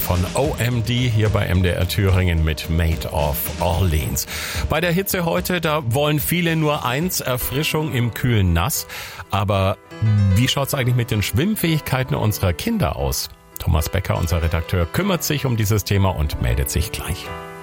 von OMD hier bei MDR Thüringen mit Made of Orleans. Bei der Hitze heute, da wollen viele nur eins, Erfrischung im kühlen Nass. Aber wie schaut's eigentlich mit den Schwimmfähigkeiten unserer Kinder aus? Thomas Becker, unser Redakteur, kümmert sich um dieses Thema und meldet sich gleich.